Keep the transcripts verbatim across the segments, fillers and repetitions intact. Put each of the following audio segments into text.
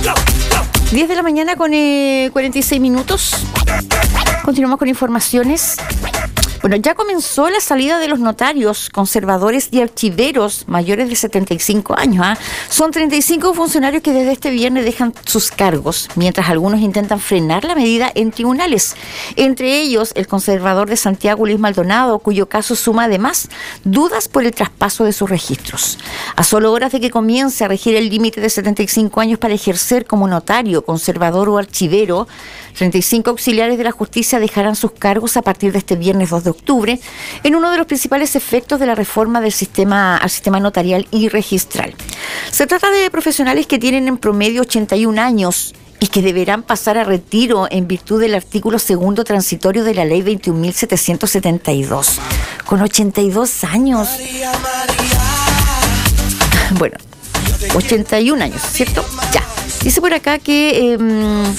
diez de la mañana con eh, cuarenta y seis minutos. Continuamos con informaciones. Bueno, ya comenzó la salida de los notarios, conservadores y archiveros mayores de setenta y cinco años. ¿eh? Son treinta y cinco funcionarios que desde este viernes dejan sus cargos, mientras algunos intentan frenar la medida en tribunales. Entre ellos, el conservador de Santiago, Luis Maldonado, cuyo caso suma además dudas por el traspaso de sus registros. A solo horas de que comience a regir el límite de setenta y cinco años para ejercer como notario, conservador o archivero, treinta y cinco auxiliares de la justicia dejarán sus cargos a partir de este viernes dos de octubre, en uno de los principales efectos de la reforma del sistema al sistema notarial y registral. Se trata de profesionales que tienen en promedio ochenta y un años y que deberán pasar a retiro en virtud del artículo segundo transitorio de la ley veintiún mil setecientos setenta y dos. Con ochenta y dos años. Bueno, ochenta y un años, ¿cierto? Ya. Dice por acá que... Eh,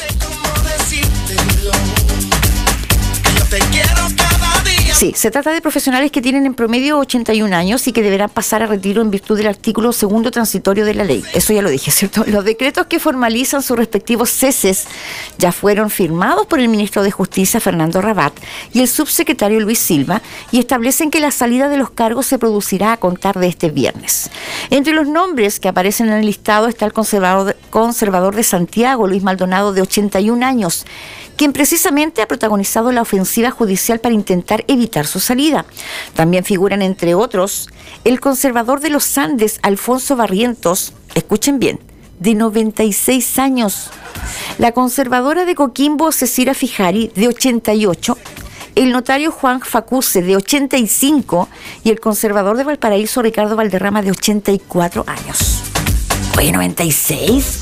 Sí, se trata de profesionales que tienen en promedio ochenta y un años y que deberán pasar a retiro en virtud del artículo segundo transitorio de la ley. Eso ya lo dije, ¿cierto? Los decretos que formalizan sus respectivos ceses ya fueron firmados por el ministro de Justicia, Fernando Rabat, y el subsecretario Luis Silva, y establecen que la salida de los cargos se producirá a contar de este viernes. Entre los nombres que aparecen en el listado está el conservador, conservador de Santiago, Luis Maldonado, de ochenta y un años, quien precisamente ha protagonizado la ofensiva judicial para intentar evitar su salida. También figuran, entre otros, el conservador de los Andes, Alfonso Barrientos, escuchen bien, de noventa y seis años, la conservadora de Coquimbo, Cecilia Fijari, de ochenta y ocho, el notario Juan Facuse, de ochenta y cinco, y el conservador de Valparaíso, Ricardo Valderrama, de ochenta y cuatro años. Oye, ¿noventa y seis?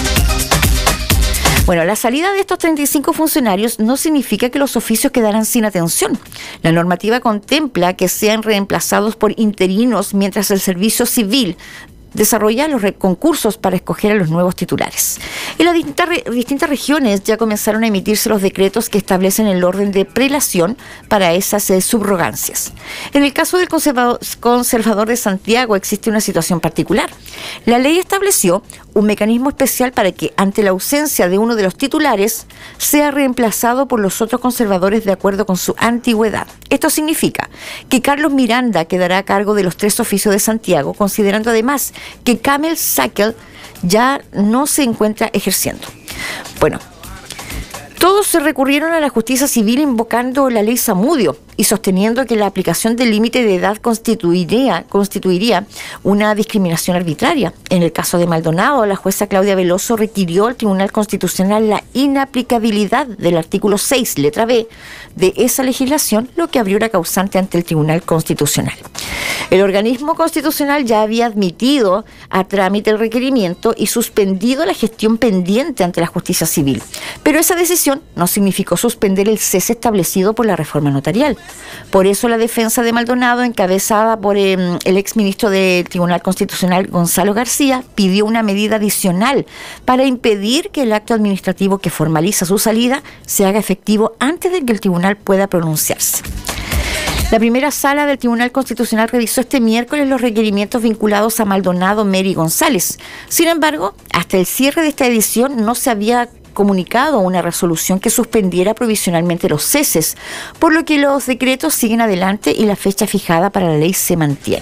Bueno, la salida de estos treinta y cinco funcionarios no significa que los oficios quedarán sin atención. La normativa contempla que sean reemplazados por interinos mientras el servicio civil desarrolla los concursos para escoger a los nuevos titulares. En las distintas, re distintas regiones ya comenzaron a emitirse los decretos que establecen el orden de prelación para esas eh, subrogancias. En el caso del conservador, conservador de Santiago existe una situación particular. La ley estableció un mecanismo especial para que, ante la ausencia de uno de los titulares, sea reemplazado por los otros conservadores de acuerdo con su antigüedad. Esto significa que Carlos Miranda quedará a cargo de los tres oficios de Santiago, considerando además que Kamel Sakel ya no se encuentra ejerciendo. Bueno, todos se recurrieron a la justicia civil invocando la ley Zamudio y sosteniendo que la aplicación del límite de edad constituiría, constituiría una discriminación arbitraria. En el caso de Maldonado, la jueza Claudia Veloso requirió al Tribunal Constitucional la inaplicabilidad del artículo seis, letra B, de esa legislación, lo que abrió una causante ante el Tribunal Constitucional. El organismo constitucional ya había admitido a trámite el requerimiento y suspendido la gestión pendiente ante la justicia civil. Pero esa decisión no significó suspender el cese establecido por la reforma notarial. Por eso la defensa de Maldonado, encabezada por eh, el exministro del Tribunal Constitucional, Gonzalo García, pidió una medida adicional para impedir que el acto administrativo que formaliza su salida se haga efectivo antes de que el tribunal pueda pronunciarse. La primera sala del Tribunal Constitucional revisó este miércoles los requerimientos vinculados a Maldonado, Meri y González. Sin embargo, hasta el cierre de esta edición no se había comunicado una resolución que suspendiera provisionalmente los ceses, por lo que los decretos siguen adelante y la fecha fijada para la ley se mantiene.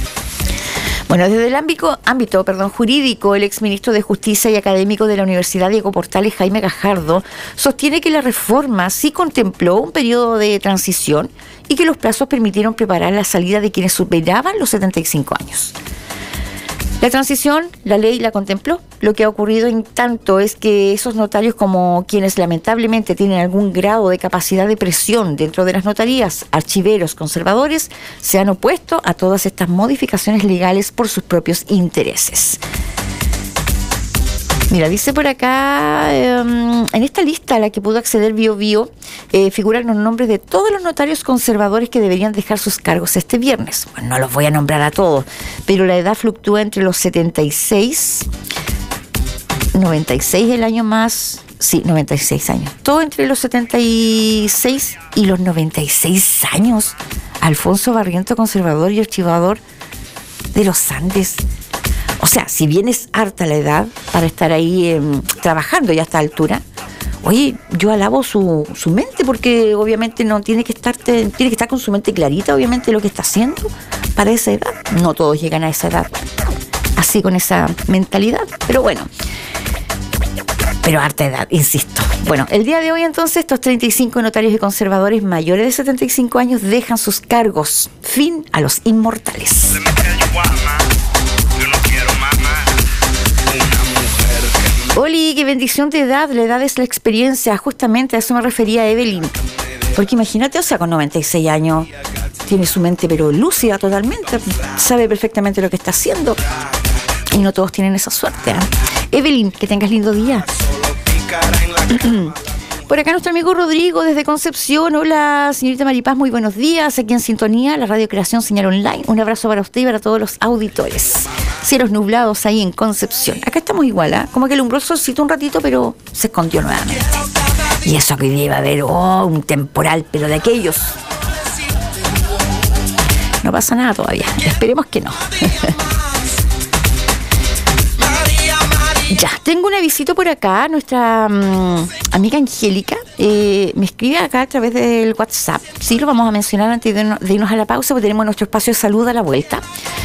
Bueno, desde el ámbito, ámbito perdón, jurídico, el exministro de Justicia y académico de la Universidad Diego Portales, Jaime Gajardo, sostiene que la reforma sí contempló un periodo de transición y que los plazos permitieron preparar la salida de quienes superaban los setenta y cinco años. La transición, la ley la contempló. Lo que ha ocurrido en tanto es que esos notarios, como quienes lamentablemente tienen algún grado de capacidad de presión dentro de las notarías, archiveros, conservadores, se han opuesto a todas estas modificaciones legales por sus propios intereses. Mira, dice por acá, eh, en esta lista a la que pudo acceder Bio Bio, eh, figuran los nombres de todos los notarios conservadores que deberían dejar sus cargos este viernes. Bueno, no los voy a nombrar a todos, pero la edad fluctúa entre los setenta y seis, noventa y seis el año más, sí, noventa y seis años. Todo entre los setenta y seis y los noventa y seis años. Alfonso Barriento, conservador y archivador de los Andes. O sea, si bien es harta la edad para estar ahí eh, trabajando ya a esta altura, oye, yo alabo su, su mente, porque obviamente no tiene que estar, tiene que estar con su mente clarita, obviamente, lo que está haciendo para esa edad. No todos llegan a esa edad así, con esa mentalidad, pero bueno, pero harta edad, insisto. Bueno, el día de hoy entonces estos treinta y cinco notarios y conservadores mayores de setenta y cinco años dejan sus cargos. Fin a los inmortales. Oli, qué bendición de edad. La edad es la experiencia. Justamente a eso me refería Evelyn. Porque imagínate, o sea, con noventa y seis años tiene su mente pero lúcida totalmente. Sabe perfectamente lo que está haciendo. Y no todos tienen esa suerte, ¿eh? Evelyn, que tengas lindo día. Por acá nuestro amigo Rodrigo desde Concepción. Hola, señorita Maripaz, muy buenos días. Aquí en sintonía, la Radio Creación Señal Online. Un abrazo para usted y para todos los auditores. Cielos nublados ahí en Concepción. Acá estamos igual, ¿eh? Como que alumbró el solcito un ratito, pero se escondió nuevamente. Y eso que hoy día iba a haber, oh, un temporal, pero de aquellos. No pasa nada todavía. Esperemos que no. Ya, tengo un avisito por acá. Nuestra um, amiga Angélica eh, me escribe acá a través del WhatsApp. Sí, lo vamos a mencionar antes de, no, de irnos a la pausa, porque tenemos nuestro espacio de salud a la vuelta.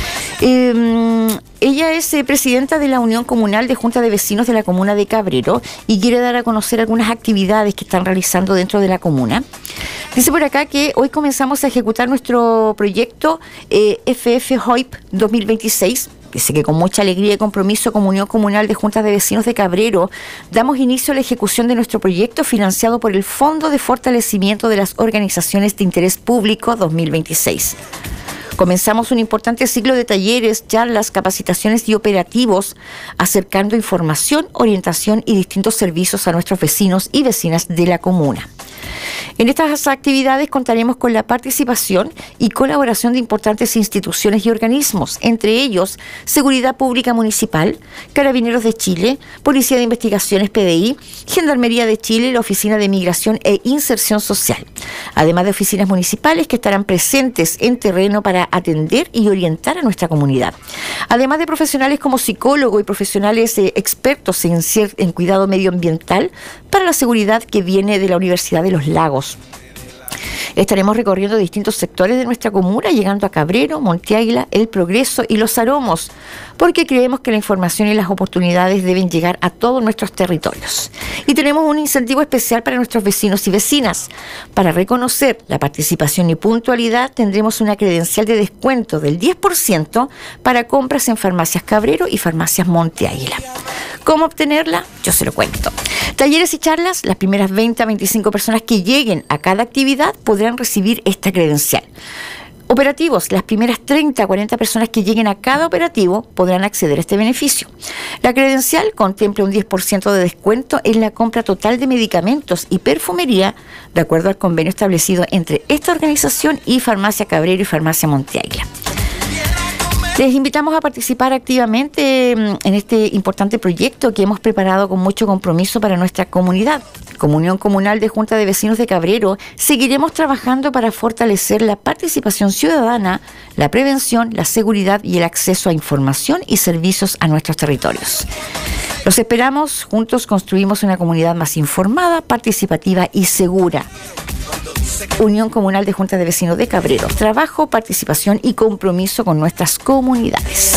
Eh, ella es eh, presidenta de la Unión Comunal de Junta de Vecinos de la Comuna de Cabrero y quiere dar a conocer algunas actividades que están realizando dentro de la comuna. Dice por acá que hoy comenzamos a ejecutar nuestro proyecto eh, F F H O I P dos mil veintiséis. Dice que con mucha alegría y compromiso como Unión Comunal de Juntas de Vecinos de Cabrero damos inicio a la ejecución de nuestro proyecto financiado por el Fondo de Fortalecimiento de las Organizaciones de Interés Público dos mil veintiséis. Comenzamos un importante ciclo de talleres, charlas, capacitaciones y operativos, acercando información, orientación y distintos servicios a nuestros vecinos y vecinas de la comuna. En estas actividades contaremos con la participación y colaboración de importantes instituciones y organismos, entre ellos Seguridad Pública Municipal, Carabineros de Chile, Policía de Investigaciones P D I, Gendarmería de Chile, la Oficina de Migración e Inserción Social, además de oficinas municipales que estarán presentes en terreno para atender y orientar a nuestra comunidad, además de profesionales como psicólogos y profesionales eh, expertos en, en cuidado medioambiental para la seguridad que viene de la Universidad de los Lagos. Estaremos recorriendo distintos sectores de nuestra comuna, llegando a Cabrero, Monte Águila, El Progreso y Los Aromos, porque creemos que la información y las oportunidades deben llegar a todos nuestros territorios. Y tenemos un incentivo especial para nuestros vecinos y vecinas. Para reconocer la participación y puntualidad, tendremos una credencial de descuento del diez por ciento para compras en Farmacias Cabrero y Farmacias Monte Águila. ¿Cómo obtenerla? Yo se lo cuento. Talleres y charlas, las primeras veinte a veinticinco personas que lleguen a cada actividad podrán recibir esta credencial. Operativos, las primeras treinta a cuarenta personas que lleguen a cada operativo podrán acceder a este beneficio. La credencial contempla un diez por ciento de descuento en la compra total de medicamentos y perfumería, de acuerdo al convenio establecido entre esta organización y Farmacia Cabrero y Farmacia Monte Águila. Les invitamos a participar activamente en este importante proyecto que hemos preparado con mucho compromiso para nuestra comunidad. Como Unión Comunal de Junta de Vecinos de Cabrero, seguiremos trabajando para fortalecer la participación ciudadana, la prevención, la seguridad y el acceso a información y servicios a nuestros territorios. Los esperamos, juntos construimos una comunidad más informada, participativa y segura. Unión Comunal de Junta de Vecinos de Cabrero. Trabajo, participación y compromiso con nuestras comunidades.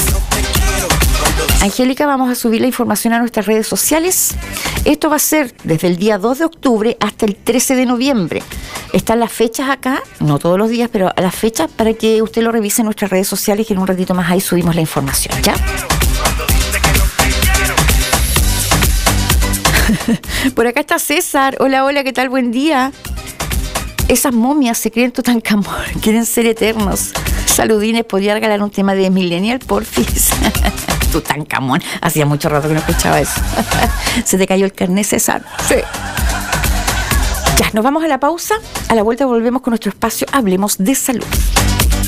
Angélica, vamos a subir la información a nuestras redes sociales. Esto va a ser desde el día dos de octubre hasta el trece de noviembre. Están las fechas acá, no todos los días, pero a las fechas para que usted lo revise en nuestras redes sociales, que en un ratito más ahí subimos la información, ¿ya? Por acá está César. Hola, hola, ¿qué tal? Buen día. Esas momias se creen Tutankamón, quieren ser eternos. Saludines, podría regalar un tema de Millennial, porfis. Tutankamón, hacía mucho rato que no escuchaba eso. Se te cayó el carnet, César. Sí. Ya, nos vamos a la pausa. A la vuelta volvemos con nuestro espacio Hablemos de Salud.